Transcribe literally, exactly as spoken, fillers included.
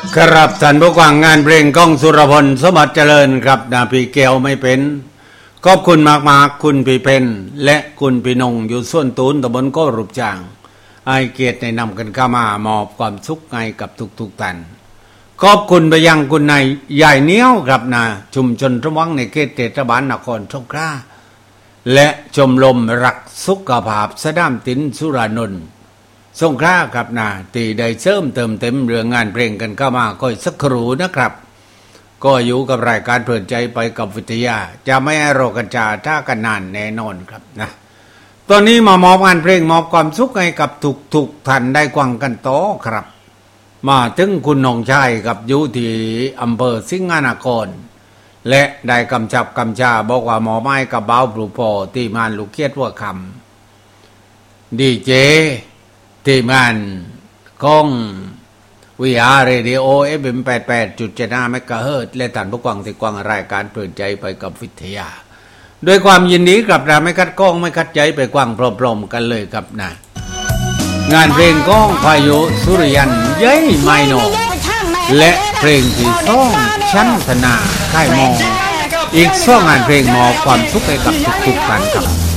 ครับท่านผู้ฟังงานเพลงก้องสุรพลสมบัติเจริญครับนาพี่แก้วไม่เป็นขอบคุณมากๆคุณพี่เพนและคุณพี่นงอยู่ส่วนตูนตำบลโก้รูปจางไอเกียรติในนำกันเข้ามามอบความสุขให้กับทุกๆท่านขอบคุณไปยังคุณนายใหญ่เนี้ยวครับนะชุมชนระวังในเขตเทศบาลนครสงขลาและชมรมรักสุขภาพสนามตินสุรานนท์สงขลาครับนะที่ได้เสริมเติมเต็มเรื่องงานเพลงกันเข้ามาก็สักครู่นะครับก็อยู่กับรายการเพลินใจไปกับวิทยาจะไม่ให้รอกันจาท่ากันนานแน่นอนครับนะตอนนี้มามอบงานเพลงมอบความสุขให้กับทุกๆท่านได้กวังกันต่อครับมาถึงคุณน้องชายกับอยู่ที่อำเภอสิงห์นครและได้กำชับกำชาบอกว่าหมอไม้กับเบาปลูกพอที่มานลูกเคียดว่าคำดีเจที่มานของวีอาร์เรดิโอเอฟเอ็มแปดแปดจุดเจ็ดห้าเมกะเฮิรตซ์และท่านผู้ฟังที่กวางรายการเพลินใจไปกับวิทยาด้วยความยินดีกับเราไม่คัดก้องไม่คัดใจไปกวางพร้อมๆกันเลยครับนะงานเพลงก้องพายุสุริยันเย้ยไมโนและเพลงที่สองชั้นธนาค่ายมองอีกสองงานเพลงมอบความสุขให้กับทุกๆท่านครับ